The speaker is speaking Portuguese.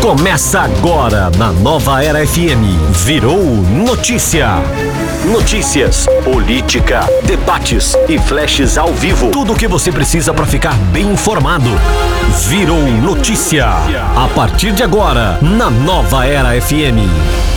Começa agora na Nova Era FM. Virou notícia. Notícias, política, debates e flashes ao vivo. Tudo o que você precisa para ficar bem informado. Virou notícia. A partir de agora, na Nova Era FM.